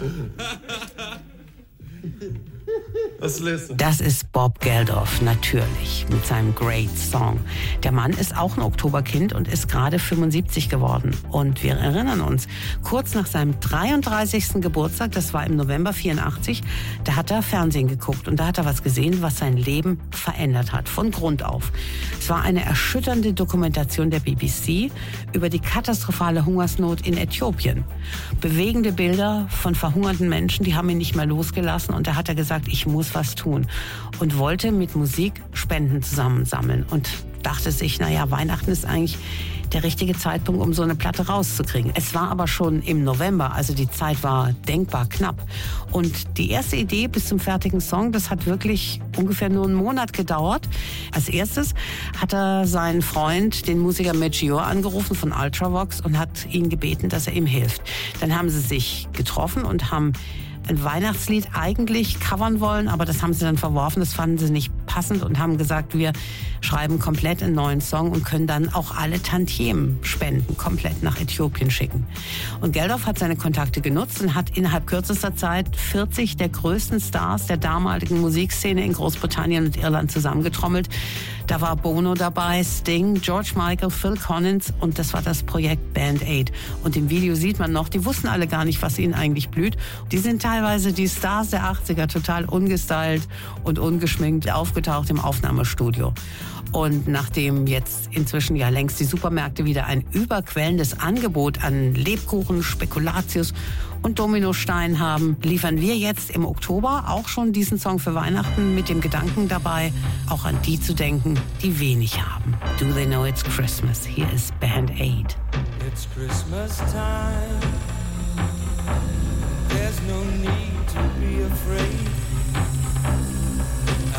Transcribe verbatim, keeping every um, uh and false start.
Was lässt du? Das ist Bob Geldof, natürlich, mit seinem Great Song. Der Mann ist auch ein Oktoberkind und ist gerade fünfundsiebzig geworden. Und wir erinnern uns, kurz nach seinem dreiunddreißigsten Geburtstag, das war im November vierundachtzig, da hat er Fernsehen geguckt und da hat er was gesehen, was sein Leben verändert hat, von Grund auf. Es war eine erschütternde Dokumentation der B B C über die katastrophale Hungersnot in Äthiopien. Bewegende Bilder von verhungerten Menschen, die haben ihn nicht mehr losgelassen und da hat er gesagt, ich muss was tun und wollte mit Musik Spenden zusammensammeln und dachte sich, naja, Weihnachten ist eigentlich der richtige Zeitpunkt, um so eine Platte rauszukriegen. Es war aber schon im November, also die Zeit war denkbar knapp. Und die erste Idee bis zum fertigen Song, das hat wirklich ungefähr nur einen Monat gedauert. Als erstes hat er seinen Freund, den Musiker Meteor, angerufen von Ultravox und hat ihn gebeten, dass er ihm hilft. Dann haben sie sich getroffen und haben ein Weihnachtslied eigentlich covern wollen, aber das haben sie dann verworfen, das fanden sie nicht passend und haben gesagt, wir schreiben komplett einen neuen Song und können dann auch alle Tantiemen spenden, komplett nach Äthiopien schicken. Und Geldof hat seine Kontakte genutzt und hat innerhalb kürzester Zeit vierzig der größten Stars der damaligen Musikszene in Großbritannien und Irland zusammengetrommelt. Da war Bono dabei, Sting, George Michael, Phil Collins und das war das Projekt Band Aid. Und im Video sieht man noch, die wussten alle gar nicht, was ihnen eigentlich blüht. Die sind teilweise die Stars der achtziger, total ungestylt und ungeschminkt aufgetaucht im Aufnahmestudio. Und nachdem jetzt inzwischen ja längst die Supermärkte wieder ein überquellendes Angebot an Lebkuchen, Spekulatius und Dominosteinen haben, liefern wir jetzt im Oktober auch schon diesen Song für Weihnachten mit dem Gedanken dabei, auch an die zu denken, die wenig haben. Do they know it's Christmas? Here is Band Aid. It's Christmas time.